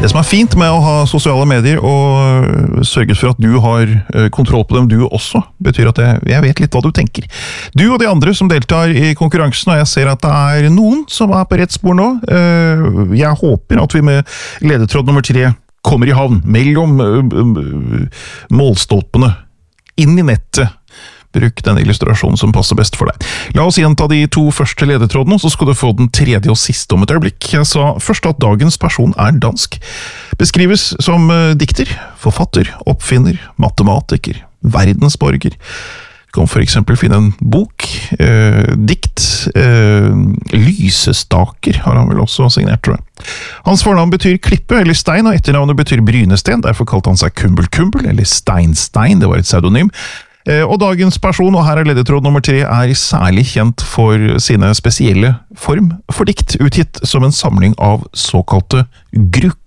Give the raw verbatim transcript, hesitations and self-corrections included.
Det som er fint med å ha sosiale medier og sørget for at du har kontroll på dem du også, betyr at jeg, jeg vet litt hva du tenker. Du og de andre som deltar i konkurransen, og jeg ser at det er noen som er på rett spor nå. Jeg håper at vi med ledetråd nummer tre kommer i havn mellom målstolpene, inn i nettet. Bruk den illustrasjonen som passer best for deg. La oss gjenta de to første ledetrådene, så skal du få den tredje og siste om et øyeblikk. Jeg sa først at dagens person er dansk. Beskrives som dikter, forfatter, oppfinner, matematiker, verdensborger. Du kan for eksempel finne en bok, eh, dikt, eh, lysestaker har han vel også signert, tror jeg. Hans fornavn betyr klippe eller stein, og etternavnet betyr brynesten, derfor kalte han seg Kumbel Kumbel, eller Steinstein, det var et pseudonym. Og dagens person, og her er ledetråd nummer tre, er særlig kjent for sine spesielle form for dikt, utgitt som en samling av såkalte gruk.